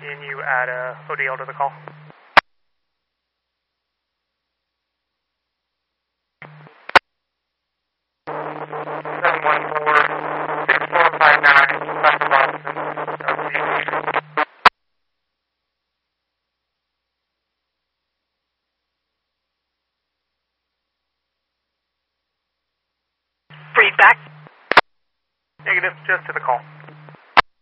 Can you add a ODL to the call? Read back. Negative, just to the call.